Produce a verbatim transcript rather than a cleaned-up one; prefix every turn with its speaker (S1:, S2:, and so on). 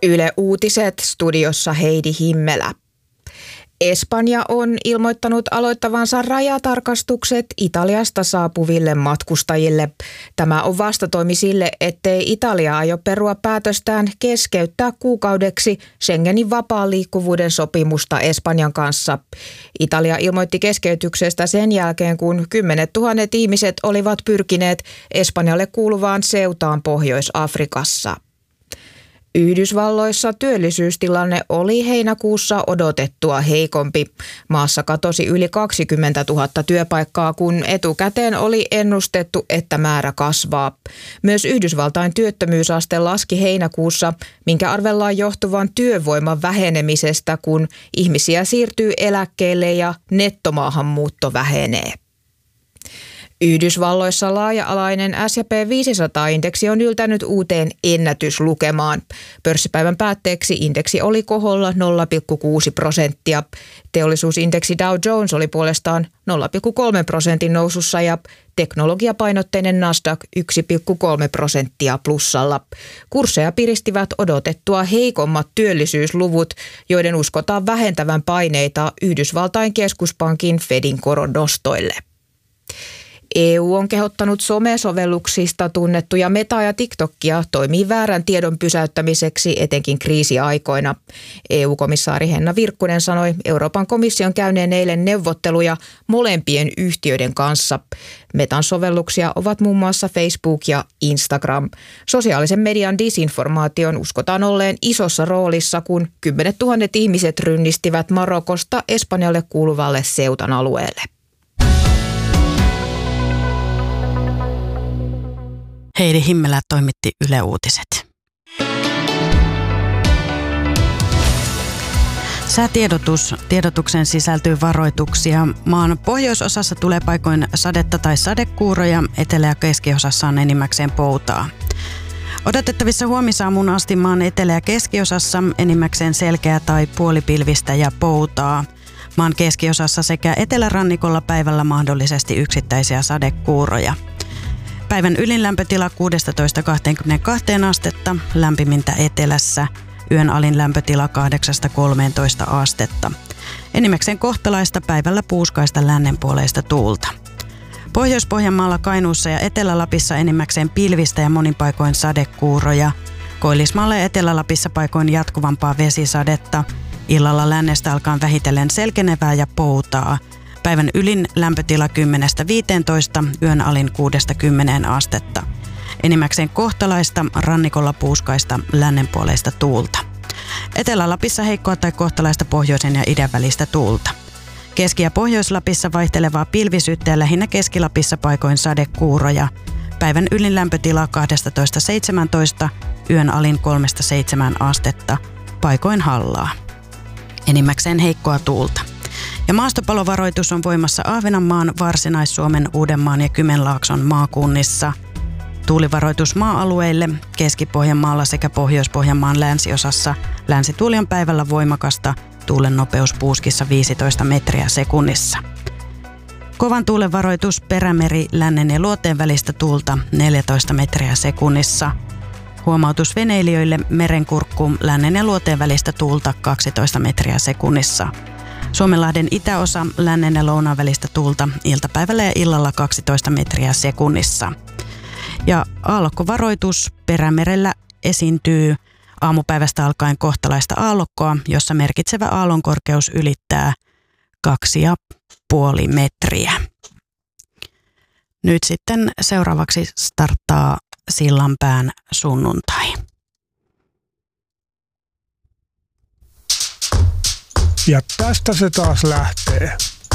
S1: Yle Uutiset, studiossa Heidi Himmelä. Espanja on ilmoittanut aloittavansa rajatarkastukset Italiasta saapuville matkustajille. Tämä on vastatoimi sille, ettei Italia aio perua päätöstään keskeyttää kuukaudeksi Schengenin vapaan liikkuvuuden sopimusta Espanjan kanssa. Italia ilmoitti keskeytyksestä sen jälkeen, kun kymmenet tuhannet ihmiset olivat pyrkineet Espanjalle kuuluvaan Ceutaan Pohjois-Afrikassa. Yhdysvalloissa työllisyystilanne oli heinäkuussa odotettua heikompi. Maassa katosi yli kaksikymmentätuhatta työpaikkaa, kun etukäteen oli ennustettu, että määrä kasvaa. Myös Yhdysvaltain työttömyysaste laski heinäkuussa, minkä arvellaan johtuvan työvoiman vähenemisestä, kun ihmisiä siirtyy eläkkeelle ja nettomaahanmuutto vähenee. Yhdysvalloissa laaja-alainen S and P viisisataa-indeksi on yltänyt uuteen ennätyslukemaan. Pörssipäivän päätteeksi indeksi oli koholla nolla pilkku kuusi prosenttia. Teollisuusindeksi Dow Jones oli puolestaan nolla pilkku kolme prosentin nousussa ja teknologiapainotteinen Nasdaq yksi pilkku kolme prosenttia plussalla. Kursseja piristivät odotettua heikommat työllisyysluvut, joiden uskotaan vähentävän paineita Yhdysvaltain keskuspankin Fedin koronnostoille. E U on kehottanut somesovelluksista tunnettuja Metaa ja TikTokia toimii väärän tiedon pysäyttämiseksi etenkin kriisiaikoina. E U-komissaari Henna Virkkunen sanoi Euroopan komission käyneen eilen neuvotteluja molempien yhtiöiden kanssa. Metan sovelluksia ovat muun muassa Facebook ja Instagram. Sosiaalisen median disinformaation uskotaan olleen isossa roolissa, kun kymmenet tuhannet ihmiset rynnistivät Marokosta Espanjalle kuuluvalle Ceutan alueelle.
S2: Heidi Himmelä toimitti Yle Uutiset. Säätiedotus. Tiedotukseen sisältyy varoituksia. Maan pohjoisosassa tulee paikoin sadetta tai sadekuuroja, etelä- ja keskiosassa on enimmäkseen poutaa. Odotettavissa huomisaamuun asti maan etelä- ja keskiosassa enimmäkseen selkeä tai puolipilvistä ja poutaa. Maan keskiosassa sekä etelärannikolla päivällä mahdollisesti yksittäisiä sadekuuroja. Päivän ylin lämpötila kuusitoista kaksikymmentäkaksi astetta, lämpimintä etelässä. Yön alin lämpötila kahdeksasta kolmeentoista astetta. Enimmäkseen kohtalaista päivällä puuskaista lännenpuoleista tuulta. Pohjois-Pohjanmaalla, Kainuussa ja Etelä-Lapissa enimmäkseen pilvistä ja monin paikoin sadekuuroja. Koillismaalla ja Etelä-Lapissa paikoin jatkuvampaa vesisadetta. Illalla lännestä alkaa vähitellen selkenevää ja poutaa. Päivän ylin lämpötila kymmenestä viiteentoista, yön alin kuudesta kymmeneen astetta. Enimmäkseen kohtalaista, rannikolla puuskaista, lännenpuoleista tuulta. Etelä-Lapissa heikkoa tai kohtalaista pohjoisen ja idän välistä tuulta. Keski- ja Pohjois-Lapissa vaihtelevaa pilvisyyttä ja lähinnä Keski-Lapissa paikoin sadekuuroja. Päivän ylin lämpötila kaksitoista seitsemäntoista, yön alin kolmesta seitsemään astetta, paikoin hallaa. Enimmäkseen heikkoa tuulta. Ja maastopalovaroitus on voimassa Ahvenanmaan, Varsinais-Suomen, Uudenmaan ja Kymenlaakson maakunnissa. Tuulivaroitus maa-alueille Keski-Pohjanmaalla sekä Pohjois-Pohjanmaan länsiosassa. Länsituuli on päivällä voimakasta, tuulen nopeus puuskissa viisitoista metriä sekunnissa. Kovan tuulen varoitus Perämeri, lännen ja luoteen välistä tuulta neljätoista metriä sekunnissa. Huomautus veneilijöille Merenkurkku, lännen ja luoteen välistä tuulta kaksitoista metriä sekunnissa. Suomenlahden itäosa, lännen ja lounaan välistä tuulta iltapäivällä ja illalla kaksitoista metriä sekunnissa. Ja aallokkovaroitus Perämerellä esiintyy aamupäivästä alkaen kohtalaista aallokkoa, jossa merkitsevä aallonkorkeus ylittää kaksi ja puoli metriä. Nyt sitten seuraavaksi starttaa Sillanpään sunnuntai.
S3: Ja tästä se taas lähtee.